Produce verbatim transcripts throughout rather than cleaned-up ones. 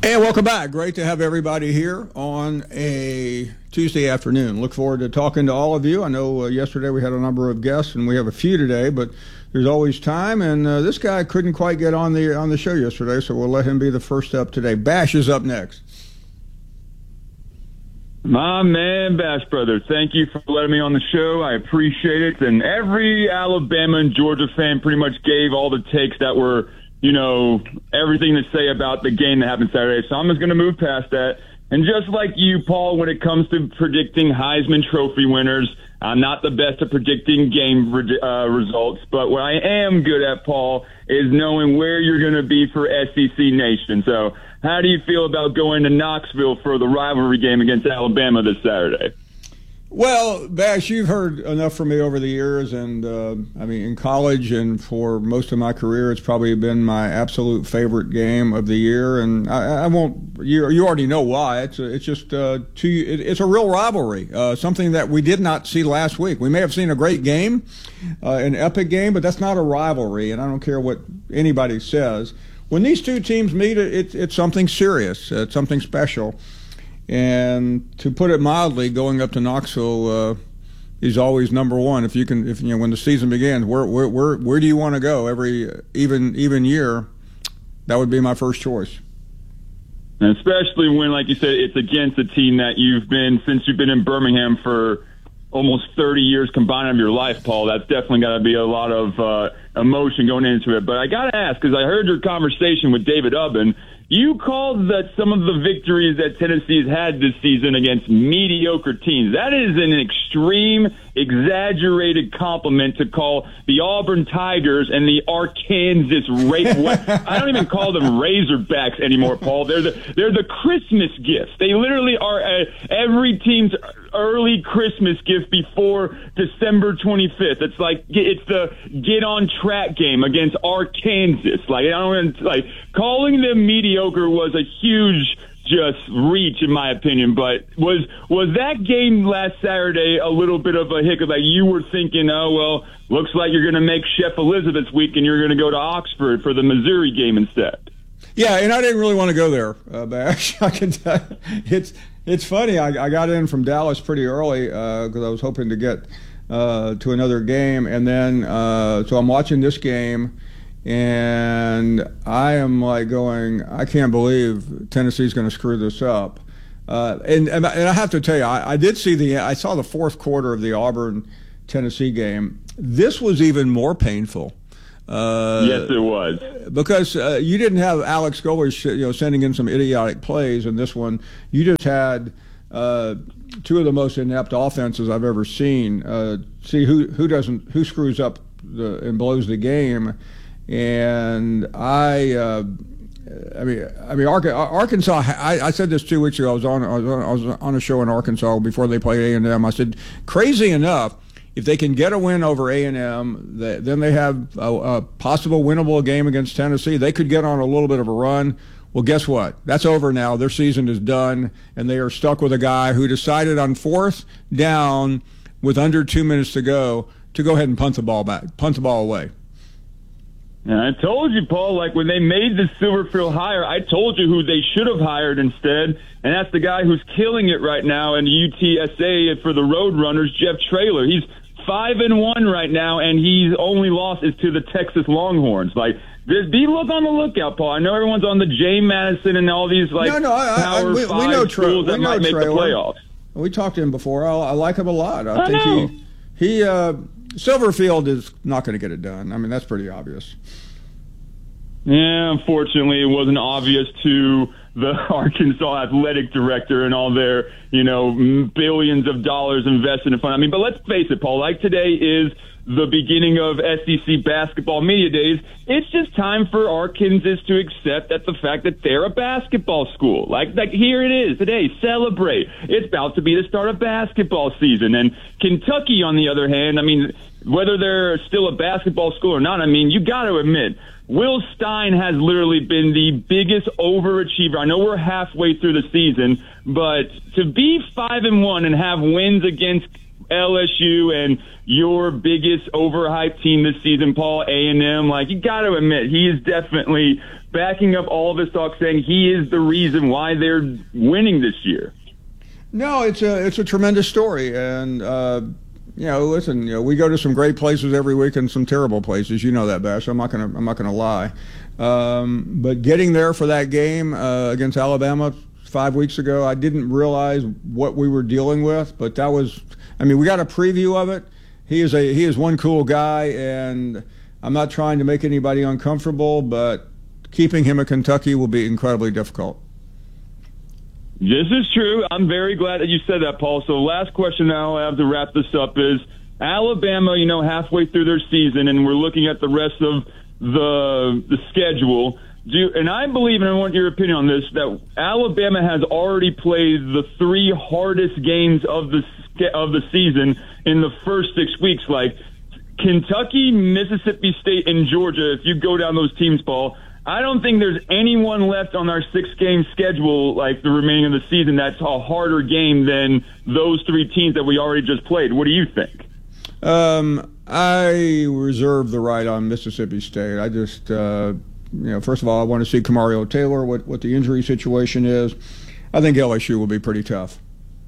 And welcome back. Great to have everybody here on a Tuesday afternoon. Look forward to talking to all of you. I know uh, yesterday we had a number of guests, and we have a few today, but there's always time. And uh, this guy couldn't quite get on the on the show yesterday, so we'll let him be the first up today. Bash is up next. My man, Bash Brother, thank you for letting me on the show. I appreciate it. And every Alabama and Georgia fan pretty much gave all the takes that were, you know, everything to say about the game that happened Saturday. So I'm just going to move past that. And just like you, Paul, when it comes to predicting Heisman Trophy winners, I'm not the best at predicting game uh, results. But what I am good at, Paul, is knowing where you're going to be for S E C Nation. So how do you feel about going to Knoxville for the rivalry game against Alabama this Saturday? Well, Bash, you've heard enough from me over the years, and uh, I mean, in college and for most of my career, it's probably been my absolute favorite game of the year. And I, I won't. You, you already know why. It's a, it's just uh, two. It, it's a real rivalry. Uh, something that we did not see last week. We may have seen a great game, uh, an epic game, but that's not a rivalry. And I don't care what anybody says. When these two teams meet, it, it's something serious. It's something special. And to put it mildly, going up to Knoxville uh, is always number one. If you can, if you know, when the season begins, where where where, where do you want to go every even even year? That would be my first choice. And especially when, like you said, it's against a team that you've been since you've been in Birmingham for almost thirty years combined of your life, Paul. That's definitely got to be a lot of uh, emotion going into it. But I got to ask, because I heard your conversation with David Ubben. You called that some of the victories that Tennessee's had this season against mediocre teams. That is an extreme, exaggerated compliment to call the Auburn Tigers and the Arkansas Ra- I don't even call them Razorbacks anymore, Paul. They're the they're the Christmas gifts. They literally are a, every team's early Christmas gift before December twenty-fifth. It's like it's the get on track game against Arkansas. Like I don't like calling them mediocre was a huge just reach in my opinion, but was was that game last Saturday a little bit of a hiccup? Like you were thinking, oh well, looks like you're going to make Chef Elizabeth's week and you're going to go to Oxford for the Missouri game instead. Yeah, and I didn't really want to go there, uh, Bash. I can tell you. It's it's funny. I, I got in from Dallas pretty early because uh, I was hoping to get uh, to another game, and then uh, so I'm watching this game. And I am like going, I can't believe Tennessee's going to screw this up. Uh, and, and I have to tell you, I, I did see the, I saw the fourth quarter of the Auburn Tennessee game. This was even more painful. Uh, yes, it was. Because uh, you didn't have Alex Golesh, you know, sending in some idiotic plays in this one. You just had uh, two of the most inept offenses I've ever seen. Uh, see who who doesn't who screws up the, and blows the game. And I, uh, I mean, I mean, Arkansas. I, I said this two weeks ago. I was on, I was on, I was on a show in Arkansas before they played A and M. I said, crazy enough, if they can get a win over A and M, then they have a, a possible winnable game against Tennessee. They could get on a little bit of a run. Well, guess what? That's over now. Their season is done, and they are stuck with a guy who decided on fourth down with under two minutes to go to go ahead and punt the ball back, punt the ball away. And I told you, Paul, like when they made the Silverfield hire, I told you who they should have hired instead, and that's the guy who's killing it right now in U T S A for the Roadrunners, Jeff Traylor. He's five and one right now, and his only loss is to the Texas Longhorns. Like, just be look on the lookout, Paul. I know everyone's on the J. Madison and all these like no, no, I, Power I, we, Five we know Tra- schools that we know might make Traylor. the playoffs. We talked to him before. I, I like him a lot. I, I think know. he he uh, Silverfield is not going to get it done. I mean, that's pretty obvious. Yeah, unfortunately, it wasn't obvious to the Arkansas athletic director and all their, you know, billions of dollars invested in fun. I mean, but let's face it, Paul, like today is the beginning of S E C basketball media days. It's just time for Arkansas to accept that the fact that they're a basketball school. Like, like here it is today. Celebrate. It's about to be the start of basketball season. And Kentucky, on the other hand, I mean, whether they're still a basketball school or not, I mean, you got to admit, Will Stein has literally been the biggest overachiever. I know we're halfway through the season, but to be five and one and have wins against L S U and your biggest overhyped team this season, Paul, A and M, like, you got to admit, he is definitely backing up all of his talk, saying he is the reason why they're winning this year. No, it's a it's a tremendous story, and uh, you know, listen, you know, we go to some great places every week and some terrible places. You know that, Bash. I'm not gonna I'm not gonna lie. Um, but getting there for that game uh, against Alabama five weeks ago, I didn't realize what we were dealing with. But that was, I mean, we got a preview of it. He is a he is one cool guy, and I'm not trying to make anybody uncomfortable, but keeping him at Kentucky will be incredibly difficult. This is true. I'm very glad that you said that, Paul. So last question now I have to wrap this up is Alabama, you know, halfway through their season, and we're looking at the rest of the the schedule. Do, and I believe, and I want your opinion on this, that Alabama has already played the three hardest games of the of the season in the first six weeks. Like Kentucky, Mississippi State, and Georgia, if you go down those teams, Paul, I don't think there's anyone left on our six-game schedule, like the remaining of the season, that's a harder game than those three teams that we already just played. What do you think? Um, I reserve the right on Mississippi State. I just, uh, you know, first of all, I want to see Kamario Taylor, what, what the injury situation is. I think L S U will be pretty tough.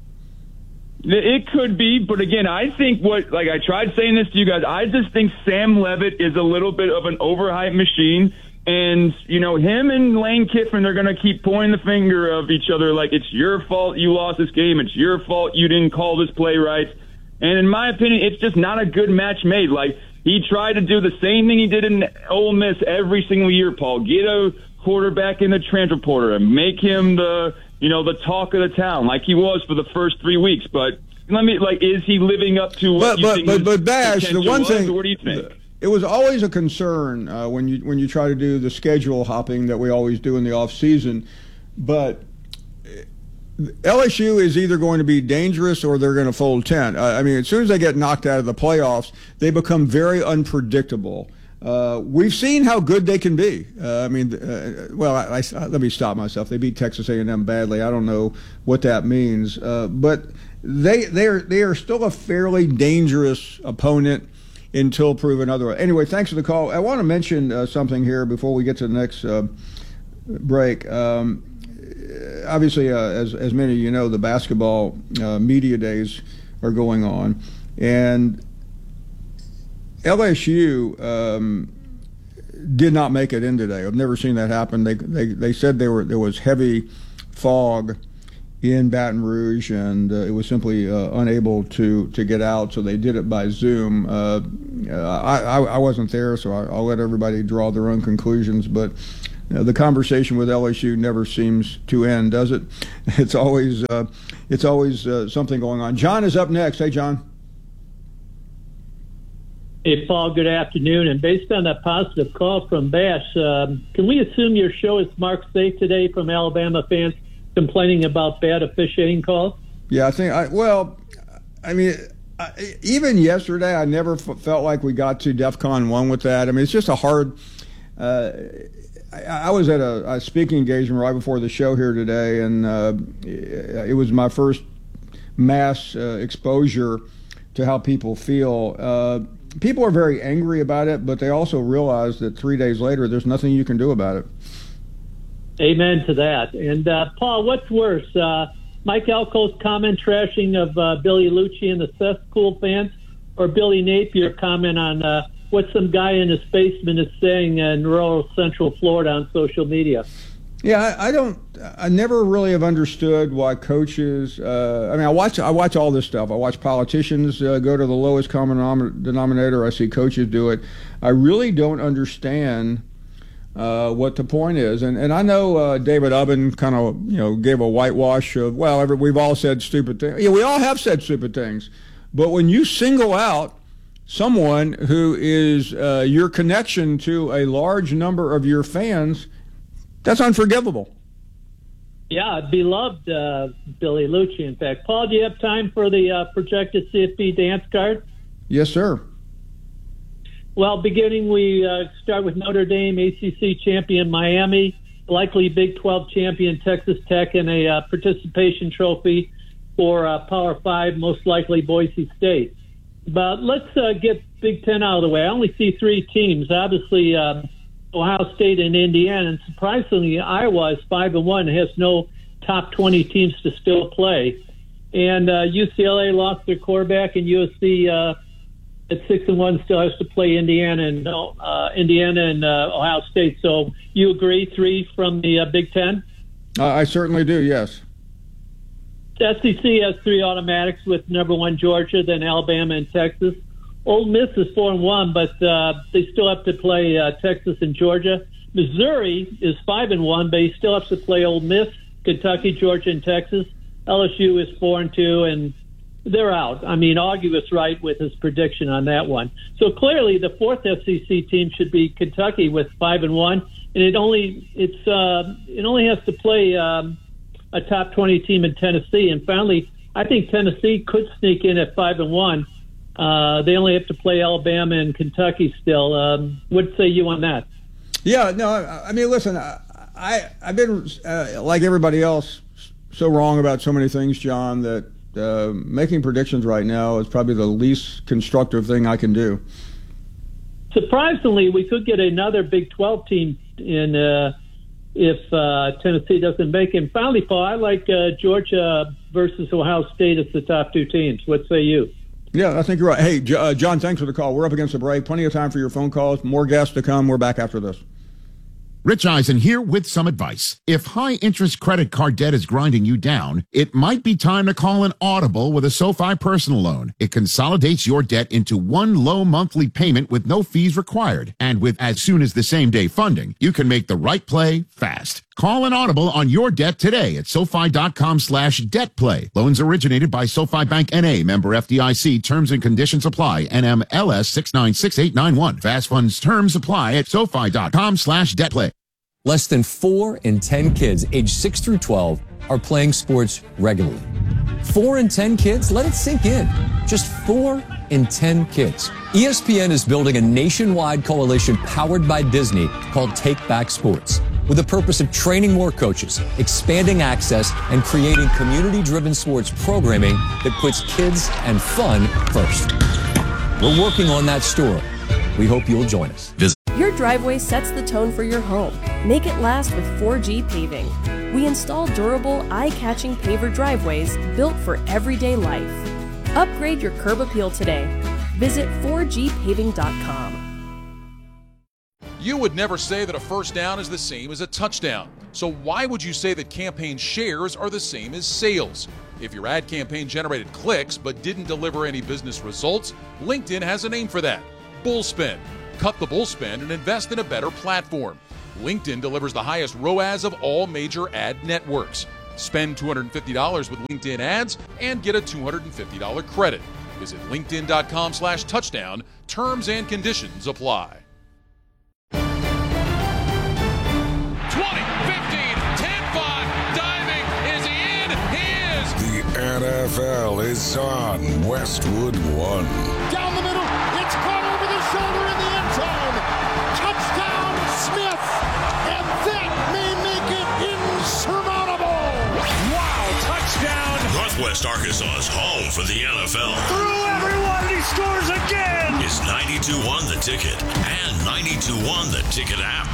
It could be, but again, I think what, like I tried saying this to you guys, I just think Sam Leavitt is a little bit of an overhyped machine. And, you know, him and Lane Kiffin, they're going to keep pointing the finger of each other like it's your fault you lost this game. It's your fault you didn't call this play right. And in my opinion, it's just not a good match made. Like, he tried to do the same thing he did in Ole Miss every single year, Paul. Get a quarterback in the transfer portal and make him the, you know, the talk of the town like he was for the first three weeks. But let me, like, is he living up to what but, you but, think but, his but Bash, the one was, thing, or what do you think? It was always a concern uh, when you when you try to do the schedule hopping that we always do in the off season, but L S U is either going to be dangerous or they're going to fold tent. I mean, as soon as they get knocked out of the playoffs, they become very unpredictable. Uh, we've seen how good they can be. Uh, I mean, uh, well, I, I, let me stop myself. They beat Texas A and M badly. I don't know what that means, uh, but they they are they are still a fairly dangerous opponent until proven otherwise. Anyway, thanks for the call. I want to mention uh, something here before we get to the next uh, break. Um, obviously, uh, as as many of you know, the basketball uh, media days are going on, and L S U um, did not make it in today. I've never seen that happen. They they they said there were there was heavy fog in Baton Rouge, and uh, it was simply uh, unable to, to get out, so they did it by Zoom. Uh, I, I, I wasn't there, so I, I'll let everybody draw their own conclusions, but you know, the conversation with L S U never seems to end, does it? It's always, uh, it's always uh, something going on. John is up next. Hey, John. Hey, Paul, good afternoon. And based on that positive call from Bash, um, can we assume your show is marked safe today from Alabama fans complaining about bad officiating calls? Yeah, I think, I, well, I mean, I, even yesterday, I never f- felt like we got to DEFCON one with that. I mean, it's just a hard, uh, I, I was at a, a speaking engagement right before the show here today, and uh, it was my first mass uh, exposure to how people feel. Uh, people are very angry about it, but they also realize that three days later, there's nothing you can do about it. Amen to that. And, uh, Paul, what's worse, uh, Mike Elko's comment trashing of uh, Billy Lucci and the cesspool fans, or Billy Napier comment on uh, what some guy in his basement is saying in rural Central Florida on social media? Yeah, I, I don't. I never really have understood why coaches. Uh, I mean, I watch. I watch all this stuff. I watch politicians uh, go to the lowest common denominator. I see coaches do it. I really don't understand Uh, what the point is. And and I know uh, David Ubben kind of, you know, gave a whitewash of, well, every, we've all said stupid things. Yeah, we all have said stupid things. But when you single out someone who is uh, your connection to a large number of your fans, that's unforgivable. Yeah, beloved uh, Billy Lucci, in fact. Paul, do you have time for the uh, projected C F P dance card? Yes, sir. Well, beginning, we uh, start with Notre Dame, A C C champion Miami, likely Big twelve champion Texas Tech, and a uh, participation trophy. for uh, Power Five, most likely Boise State. But let's uh, get Big Ten out of the way. I only see three teams. Obviously, uh, Ohio State and Indiana, and surprisingly, Iowa is five and one, has no top twenty teams to still play. And uh, U C L A lost their quarterback, and U S C uh, at six and one still has to play Indiana and uh, Indiana and uh, Ohio State. So you agree, three from the uh, Big Ten? Uh, I certainly do. Yes. The S E C has three automatics with number one Georgia, then Alabama and Texas. Ole Miss is four and one, but uh, they still have to play uh, Texas and Georgia. Missouri is five and one, but he still has to play Ole Miss, Kentucky, Georgia, and Texas. L S U is four and two, and they're out. I mean, Augie was right with his prediction on that one. So clearly, the fourth S E C team should be Kentucky with five and one, and it only it's uh, it only has to play um, a top twenty team in Tennessee. And finally, I think Tennessee could sneak in at five and one. Uh, they only have to play Alabama and Kentucky still. Um, what say you on that? Yeah, no, I, I mean, listen, I, I I've been uh, like everybody else, so wrong about so many things, John, that uh, making predictions right now is probably the least constructive thing I can do. Surprisingly, we could get another Big twelve team in uh, if uh, Tennessee doesn't make it. And finally, Paul, I like uh, Georgia versus Ohio State as the top two teams. What say you? Yeah, I think you're right. Hey, J- uh, John, thanks for the call. We're up against the break. Plenty of time for your phone calls. More guests to come. We're back after this. Rich Eisen here with some advice. If high-interest credit card debt is grinding you down, it might be time to call an Audible with a SoFi personal loan. It consolidates your debt into one low monthly payment with no fees required. And with as soon as the same-day funding, you can make the right play fast. Call an Audible on your debt today at SoFi.com slash debt play. Loans originated by SoFi Bank N A, member F D I C. Terms and conditions apply. N M L S six nine six eight nine one. Fast funds terms apply at SoFi.com slash debt play. Less than four in ten kids aged six through twelve are playing sports regularly. Four in ten kids? Let it sink in. Just four in ten kids. E S P N is building a nationwide coalition powered by Disney called Take Back Sports, with the purpose of training more coaches, expanding access, and creating community-driven sports programming that puts kids and fun first. We're working on that story. We hope you'll join us. Visit Your driveway sets the tone for your home. Make it last with four G Paving. We install durable, eye-catching paver driveways built for everyday life. Upgrade your curb appeal today. Visit four G paving dot com. You would never say that a first down is the same as a touchdown. So why would you say that campaign shares are the same as sales? If your ad campaign generated clicks but didn't deliver any business results, LinkedIn has a name for that: Bullspend. Cut the bullspend and invest in a better platform. LinkedIn delivers the highest R O A S of all major ad networks. Spend two hundred fifty dollars with LinkedIn ads and get a two hundred fifty dollars credit. Visit linkedin.com slash touchdown. Terms and conditions apply. twenty, fifteen, ten, five, diving. Is he in? He is. The N F L is on Westwood One. Down the middle, it's caught over the shoulder in the end zone. Touchdown, Smith, and that may make it insurmountable. Wow, touchdown. Northwest Arkansas's home for the N F L. Through everyone, he scores again. It's ninety-two one The Ticket and ninety-two one The Ticket app.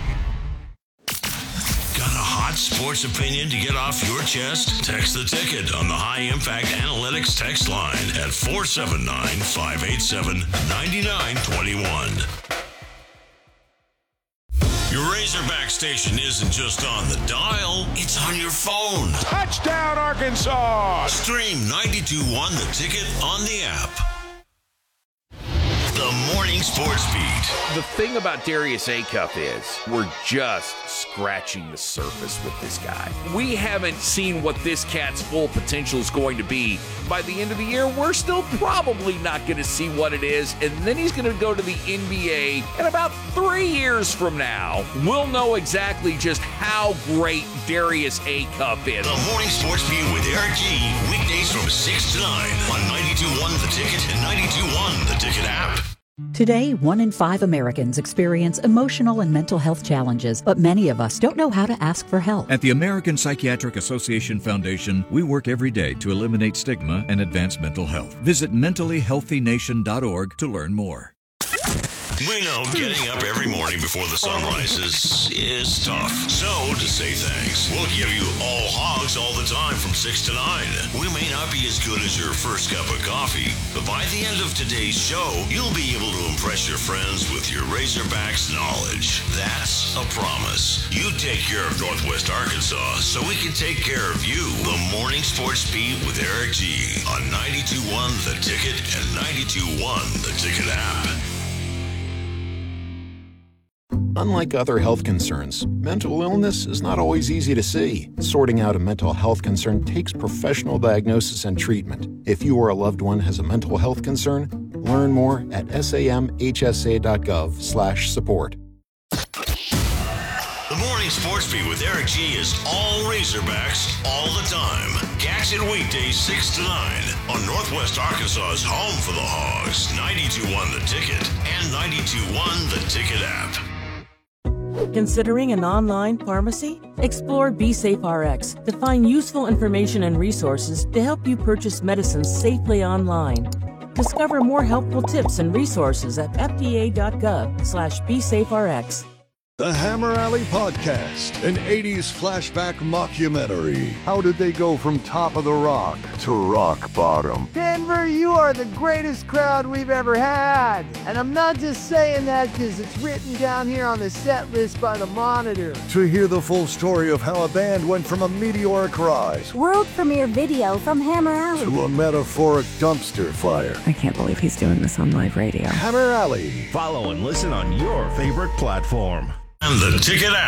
Got a hot sports opinion to get off your chest? Text The Ticket on the High Impact Analytics text line at four seven nine, five eight seven, nine nine two one. Your Razorback station isn't just on the dial, it's on your phone. Touchdown, Arkansas! Stream ninety-two one The Ticket on the app. The Morning Sports Beat. The thing about Darius Acuff is we're just scratching the surface with this guy. We haven't seen what this cat's full potential is going to be. By the end of the year, we're still probably not going to see what it is, and then he's going to go to the N B A, and about three years from now, we'll know exactly just how great Darius Acuff is. The Morning Sports Beat with Eric G. Weekdays from six to nine on ninety-two one The Ticket and ninety-two one The Ticket app. Today, one in five Americans experience emotional and mental health challenges, but many of us don't know how to ask for help. At the American Psychiatric Association Foundation, we work every day to eliminate stigma and advance mental health. Visit mentally healthy nation dot org to learn more. We know getting up every morning before the sun rises is tough. So, to say thanks, we'll give you all hogs all the time from six to nine. We may not be as good as your first cup of coffee, but by the end of today's show, you'll be able to impress your friends with your Razorbacks knowledge. That's a promise. You take care of Northwest Arkansas so we can take care of you. The Morning Sports Beat with Eric G. on ninety-two point one The Ticket and ninety-two point one The Ticket app. Unlike other health concerns, mental illness is not always easy to see. Sorting out a mental health concern takes professional diagnosis and treatment. If you or a loved one has a mental health concern, learn more at samhsa.gov slash support. The Morning Sports Beat with Eric G is all Razorbacks all the time. Catch it weekdays six to nine on Northwest Arkansas's home for the Hogs, ninety-two point one The Ticket and ninety-two point one The Ticket app. Considering an online pharmacy? Explore BeSafeRx to find useful information and resources to help you purchase medicines safely online. Discover more helpful tips and resources at fda.gov slash BeSafeRx. The Hammer Alley Podcast, an eighties flashback mockumentary. How did they go from top of the rock to rock bottom? Denver, you are the greatest crowd we've ever had. And I'm not just saying that because it's written down here on the set list by the Monitor. To hear the full story of how a band went from a meteoric rise, world premiere video from Hammer Alley, to a metaphoric dumpster fire. I can't believe he's doing this on live radio. Hammer Alley. Follow and listen on your favorite platform. And the Ticket app.